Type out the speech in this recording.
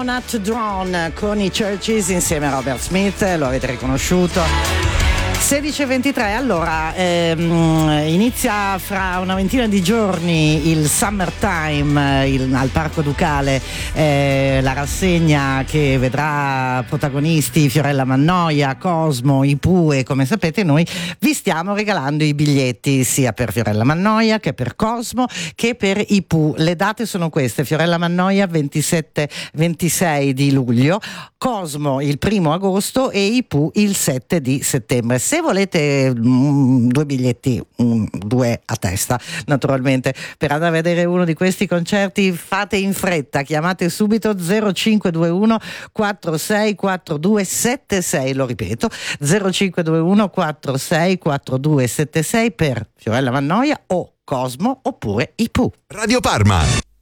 Not Drawn con i Churches insieme a Robert Smith, lo avete riconosciuto. 16:23, allora inizia fra una ventina di giorni il Summertime al Parco Ducale, la rassegna che vedrà protagonisti Fiorella Mannoia, Cosmo, i Pooh, e come sapete noi vi stiamo regalando i biglietti sia per Fiorella Mannoia che per Cosmo che per i Pooh. Le date sono queste: Fiorella Mannoia 27-26 di luglio, Cosmo il 1 agosto e i Pooh il 7 di settembre. Se volete due biglietti, due a testa naturalmente, per andare a vedere uno di questi concerti, fate in fretta, chiamate subito 0521 4642 76, lo ripeto 0521 4642 76 per Fiorella Mannoia o Cosmo oppure i Pooh. Radio Parma.